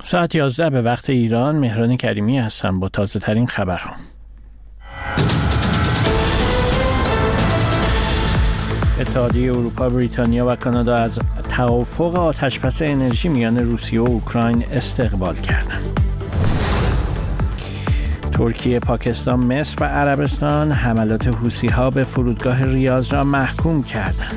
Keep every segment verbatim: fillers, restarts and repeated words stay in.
ساعت یازده به وقت ایران. مهران کریمی هستم با تازه ترین خبرها. اتحادیه اروپا، بریتانیا و کانادا از توافق آتشبس انرژی میان روسیه و اوکراین استقبال کردند. ترکیه، پاکستان، مصر و عربستان حملات حوثی‌ها به فرودگاه ریاض را محکوم کردند.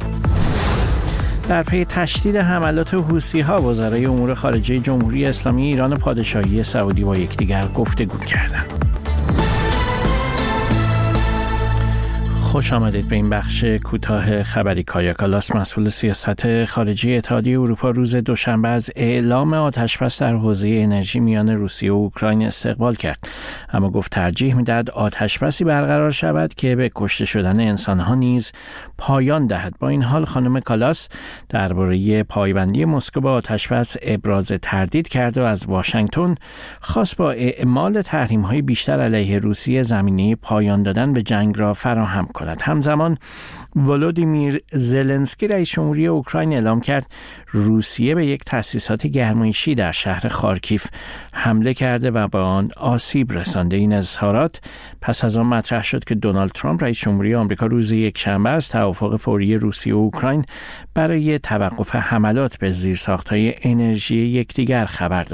در پی تشدید حملات حوثی‌ها وزرای امور خارجه جمهوری اسلامی ایران و پادشاهی سعودی با یکدیگر گفتگو کردند. خوش آمدید به این بخش کوتاه خبری. کایا کالاس، مسئول سیاست خارجی اتحادیه اروپا، روز دوشنبه از اعلام آتشبس در حوزه انرژی میان روسیه و اوکراین استقبال کرد، اما گفت ترجیح می‌دهد آتشبسی برقرار شود که به کشته شدن انسان‌ها نیز پایان دهد. با این حال خانم کالاس درباره پایبندی مسکو به آتشبس ابراز تردید کرد و از واشنگتن خواست با اعمال تحریم‌های بیشتر علیه روسیه زمینه پایان دادن به جنگ را فراهم کند. همزمان ولودیمیر زلنسکی رئیس جمهوری اوکراین اعلام کرد روسیه به یک تأسیسات گرمایشی در شهر خارکیف حمله کرده و به آن آسیب رسانده. این اظهارات پس از آن مطرح شد که دونالد ترامپ رئیس جمهوری آمریکا روز یکشنبه از توافق فوری روسیه و اوکراین برای توقف حملات به زیرساخت‌های انرژی یکدیگر خبر داد.